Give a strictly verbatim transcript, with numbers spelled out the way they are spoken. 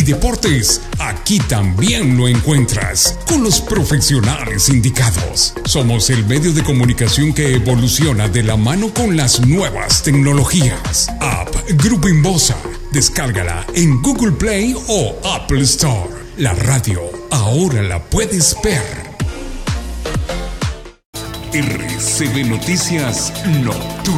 deportes, aquí también lo encuentras con los profesionales indicados. Somos el medio de comunicación que evoluciona de la mano con las nuevas tecnologías. App Grupo Inbosa. Descárgala en Google Play o Apple Store. La radio ahora la puedes ver. R C B Noticias Nocturnas.